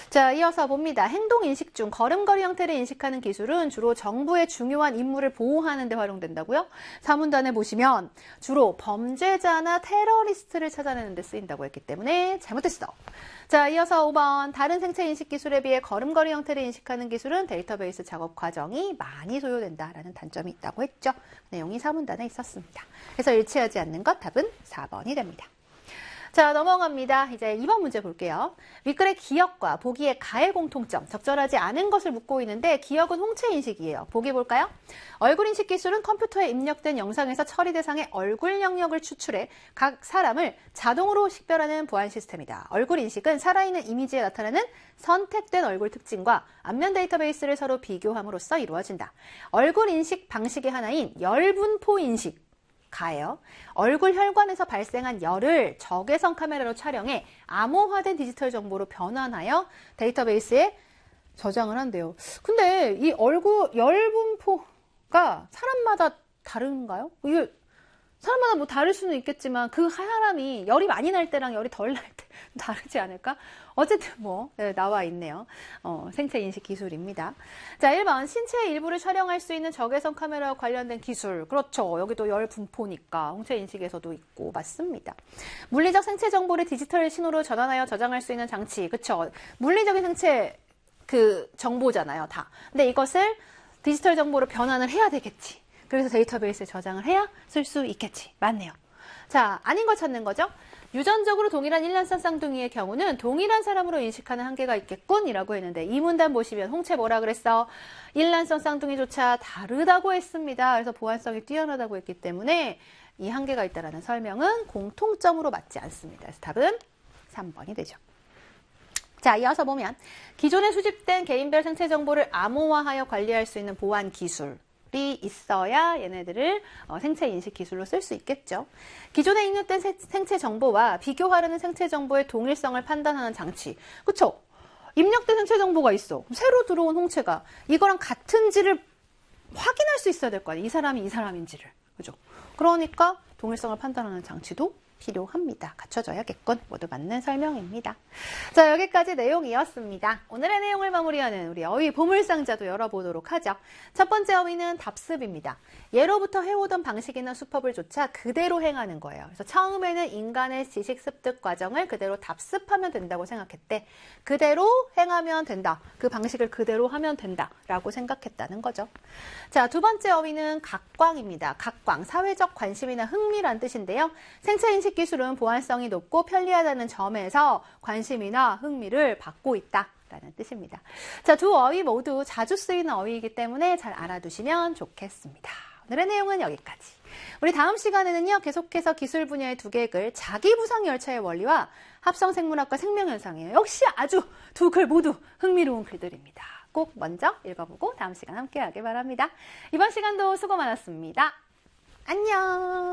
자, 이어서 봅니다. 행동인식 중 걸음걸이 형태를 인식하는 기술은 주로 정부의 중요한 임무를 보호하는 데 활용된다고요? 사문단에 보시면 주로 범죄자나 테러리스트를 찾아내는 데 쓰인다고 했기 때문에 잘못했어. 자, 이어서 5번. 다른 생체 인식 기술에 비해 걸음걸이 형태를 인식하는 기술은 데이터베이스 작업 과정이 많이 소요된다라는 단점이 있다고 했죠. 내용이 사문단에 있었습니다. 그래서 일치하지 않는 것 답은 4번이 됩니다. 자, 넘어갑니다. 이제 2번 문제 볼게요. 윗글의 기억과 보기의 가의 공통점, 적절하지 않은 것을 묻고 있는데 기억은 홍채 인식이에요. 보기 볼까요? 얼굴 인식 기술은 컴퓨터에 입력된 영상에서 처리 대상의 얼굴 영역을 추출해 각 사람을 자동으로 식별하는 보안 시스템이다. 얼굴 인식은 살아있는 이미지에 나타나는 선택된 얼굴 특징과 안면 데이터베이스를 서로 비교함으로써 이루어진다. 얼굴 인식 방식의 하나인 열분포 인식. 가예요. 얼굴 혈관에서 발생한 열을 적외선 카메라로 촬영해 암호화된 디지털 정보로 변환하여 데이터베이스에 저장을 한대요. 근데 이 얼굴 열 분포가 사람마다 다른가요? 이게 사람마다 뭐 다를 수는 있겠지만 그 사람이 열이 많이 날 때랑 열이 덜 날 때 다르지 않을까? 어쨌든 뭐 나와 있네요. 생체 인식 기술입니다. 자, 1번 신체의 일부를 촬영할 수 있는 적외선 카메라와 관련된 기술. 그렇죠. 여기도 열 분포니까 홍채 인식에서도 있고 맞습니다. 물리적 생체 정보를 디지털 신호로 전환하여 저장할 수 있는 장치. 그렇죠. 물리적인 생체 그 정보잖아요, 다. 근데 이것을 디지털 정보로 변환을 해야 되겠지. 그래서 데이터베이스에 저장을 해야 쓸 수 있겠지. 맞네요. 자, 아닌 거 찾는 거죠. 유전적으로 동일한 일란성 쌍둥이의 경우는 동일한 사람으로 인식하는 한계가 있겠군 이라고 했는데 이 문단 보시면 홍채 뭐라 그랬어? 일란성 쌍둥이조차 다르다고 했습니다. 그래서 보안성이 뛰어나다고 했기 때문에 이 한계가 있다는 설명은 공통점으로 맞지 않습니다. 그래서 답은 3번이 되죠. 자, 이어서 보면 기존에 수집된 개인별 생체 정보를 암호화하여 관리할 수 있는 보안 기술 이 있어야 얘네들을 생체 인식 기술로 쓸 수 있겠죠. 기존에 입력된 생체 정보와 비교하려는 생체 정보의 동일성을 판단하는 장치. 그쵸? 입력된 생체 정보가 있어. 새로 들어온 홍채가 이거랑 같은지를 확인할 수 있어야 될 거 아니에요. 이 사람이 이 사람인지를. 그죠? 그러니까 동일성을 판단하는 장치도 필요합니다. 갖춰져야겠군. 모두 맞는 설명입니다. 자, 여기까지 내용이었습니다. 오늘의 내용을 마무리하는 우리 어휘 보물상자도 열어보도록 하죠. 첫 번째 어휘는 답습입니다. 예로부터 해오던 방식이나 수법을 조차 그대로 행하는 거예요. 그래서 처음에는 인간의 지식 습득 과정을 그대로 답습하면 된다고 생각했대. 그대로 행하면 된다. 그 방식을 그대로 하면 된다라고 생각했다는 거죠. 자, 두 번째 어휘는 각광입니다. 각광, 사회적 관심이나 흥미란 뜻인데요. 생체 인식 기술은 보안성이 높고 편리하다는 점에서 관심이나 흥미를 받고 있다라는 뜻입니다. 자, 두 어휘 모두 자주 쓰이는 어휘이기 때문에 잘 알아두시면 좋겠습니다. 오늘의 내용은 여기까지. 우리 다음 시간에는요, 계속해서 기술 분야의 두 개의 글, 자기부상 열차의 원리와 합성생물학과 생명현상이에요. 역시 아주 두 글 모두 흥미로운 글들입니다. 꼭 먼저 읽어보고 다음 시간 함께 하길 바랍니다. 이번 시간도 수고 많았습니다. 안녕.